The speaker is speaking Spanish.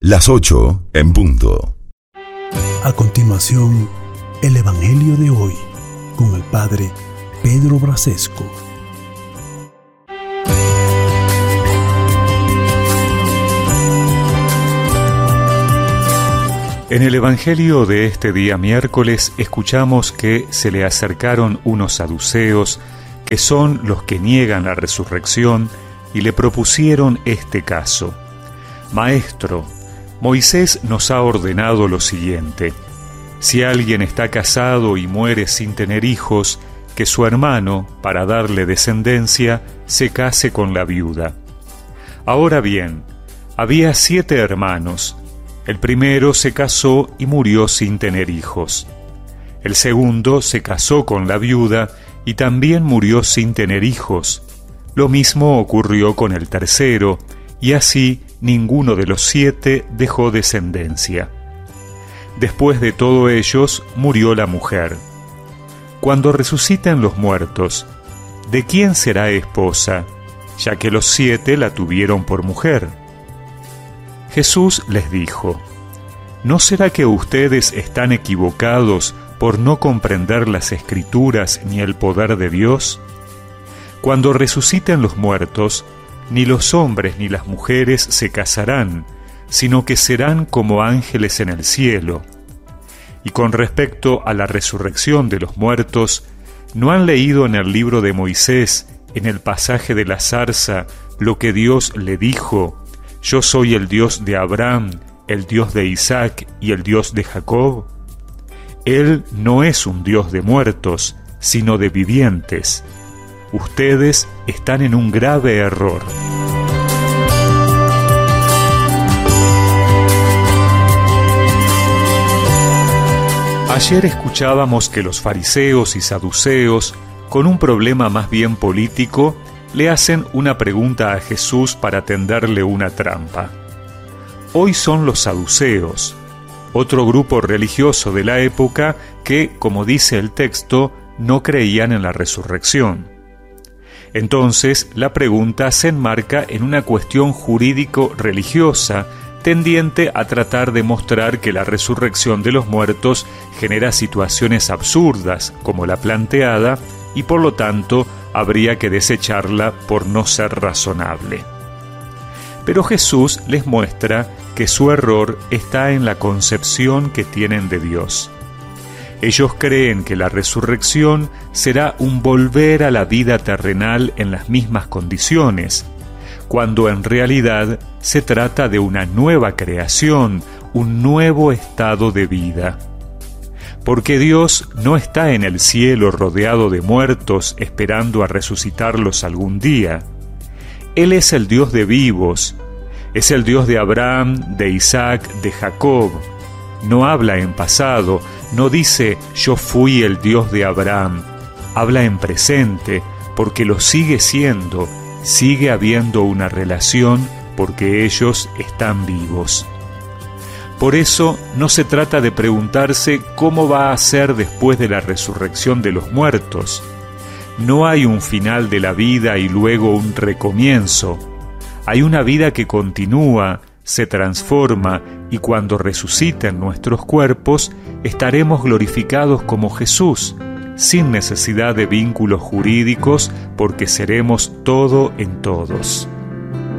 Las 8 en punto. A continuación, el Evangelio de hoy, con el Padre Pedro Brasesco. En el Evangelio de este día miércoles escuchamos que se le acercaron unos saduceos, que son los que niegan la resurrección, y le propusieron este caso. Maestro, Moisés nos ha ordenado lo siguiente: si alguien está casado y muere sin tener hijos, que su hermano, para darle descendencia, se case con la viuda. Ahora bien, había 7 hermanos. El primero se casó y murió sin tener hijos. El segundo se casó con la viuda y también murió sin tener hijos. Lo mismo ocurrió con el tercero, y así ninguno de los 7 dejó descendencia. Después de todos ellos murió la mujer. Cuando resuciten los muertos, ¿de quién será esposa, ya que los 7 la tuvieron por mujer? Jesús les dijo: ¿no será que ustedes están equivocados por no comprender las Escrituras ni el poder de Dios? Cuando resuciten los muertos, ni los hombres ni las mujeres se casarán, sino que serán como ángeles en el cielo. Y con respecto a la resurrección de los muertos, ¿no han leído en el libro de Moisés, en el pasaje de la zarza, lo que Dios le dijo: yo soy el Dios de Abraham, el Dios de Isaac y el Dios de Jacob? Él no es un Dios de muertos, sino de vivientes. Ustedes están en un grave error. Ayer escuchábamos que los fariseos y saduceos, con un problema más bien político, le hacen una pregunta a Jesús para tenderle una trampa. Hoy son los saduceos, otro grupo religioso de la época que, como dice el texto, no creían en la resurrección. Entonces, la pregunta se enmarca en una cuestión jurídico-religiosa tendiente a tratar de mostrar que la resurrección de los muertos genera situaciones absurdas, como la planteada, y por lo tanto habría que desecharla por no ser razonable. Pero Jesús les muestra que su error está en la concepción que tienen de Dios. Ellos creen que la resurrección será un volver a la vida terrenal en las mismas condiciones, cuando en realidad se trata de una nueva creación, un nuevo estado de vida. Porque Dios no está en el cielo rodeado de muertos esperando a resucitarlos algún día. Él es el Dios de vivos, es el Dios de Abraham, de Isaac, de Jacob. No habla en pasado, no dice yo fui el Dios de Abraham. Habla en presente, porque lo sigue siendo, sigue habiendo una relación porque ellos están vivos. Por eso no se trata de preguntarse cómo va a ser después de la resurrección de los muertos. No hay un final de la vida y luego un recomienzo. Hay una vida que continúa, se transforma, y cuando resuciten nuestros cuerpos, estaremos glorificados como Jesús, sin necesidad de vínculos jurídicos, porque seremos todo en todos.